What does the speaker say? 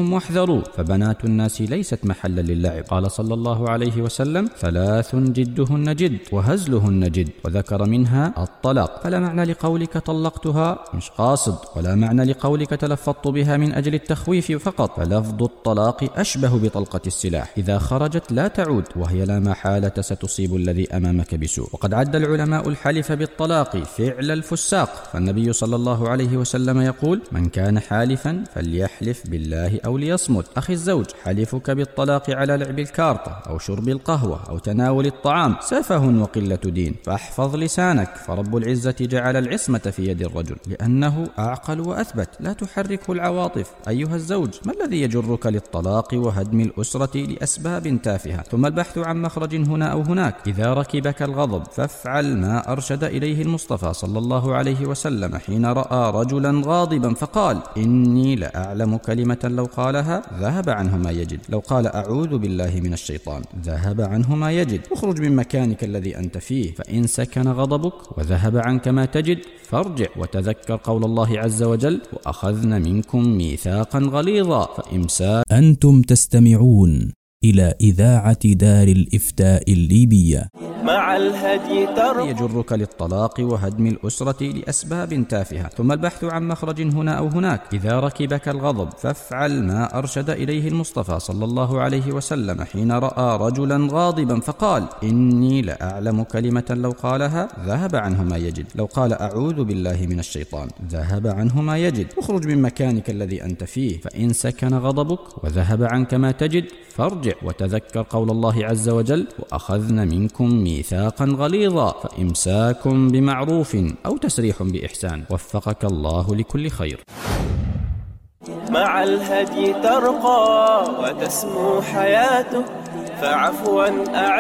أنفسكم واحذروا، فبنات الناس ليست محلا للعب. قال صلى الله عليه وسلم: 3 جدهن جد وهزلهن جد، وذكر منها الطلاق. فلا معنى لقولك طلقتها مش قاصد، ولا معنى لقولك تلفظت بها من أجل التخويف فقط، فلفظ الطلاق أشبه بطلقة السلاح، إذا خرجت لا تعود، وهي لا محالة ستصيب الذي أمامك بسوء. وقد عد العلماء الحلف بالطلاق فعل الفساق، فالنبي صلى الله عليه وسلم يقول: من كان حالفا فليحلف بالله أو ليصمت. أخي الزوج، حلفك بالطلاق على لعب الكارطة أو شرب القهوة أو تناول الطعام سفه وقلة دين، فاحفظ لسانك، فرب العزة جعل العصمة في يد الرجل لأنه أعقل وأثبت، لا تحركه العواطف. أيها الزوج، ما الذي يجرك للطلاق وهدم الأسرة لأسباب تافهة، ثم البحث عن مخرج هنا أو هناك؟ إذا ركبك الغضب فافعل ما أرشد إليه المصطفى صلى الله عليه وسلم حين رأى رجلا غاضبا فقال: إني لأعلم كلمة لو قالها ذهب عنه ما يجد، لو قال أعوذ بالله من الشيطان ذهب عنه ما يجد. اخرج من مكانك الذي أنت فيه، فإن سكن غضبك وذهب عنك ما تجد فارجع وتذكر قول الله عز وجل: وأخذن منكم ميثاقا غليظا. فإمساك. أنتم تستمعون إلى إذاعة دار الإفتاء الليبية. مع الهدي يجرك للطلاق وهدم الأسرة لأسباب تافهة، ثم البحث عن مخرج هنا أو هناك. إذا ركبك الغضب فافعل ما أرشد إليه المصطفى صلى الله عليه وسلم حين رأى رجلا غاضبا فقال: إني لأعلم كلمة لو قالها ذهب عنه ما يجد، لو قال أعوذ بالله من الشيطان ذهب عنه ما يجد. اخرج من مكانك الذي أنت فيه، فإن سكن غضبك وذهب عنك ما تجد فارجع وتذكر قول الله عز وجل: وأخذن منكم ميثاقا غليظا. فإمساك بمعروف أو تسريح بإحسان، وفقك الله لكل خير. مع الهدي ترقى وتسمو حياتك، فعفوا